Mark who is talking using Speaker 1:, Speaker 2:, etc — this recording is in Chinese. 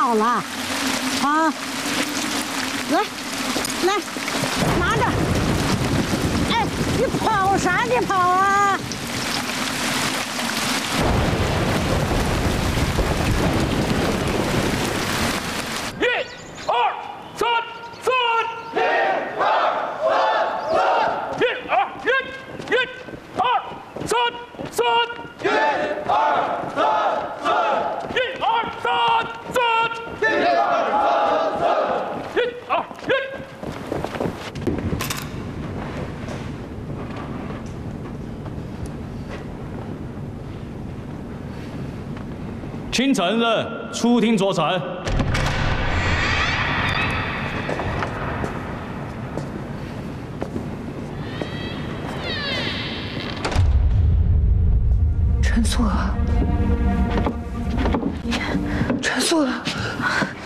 Speaker 1: 到了，啊，来，拿着，哎，你跑啥？你跑啊！
Speaker 2: 请承认出庭作证。
Speaker 3: 陈素娥，陈素娥，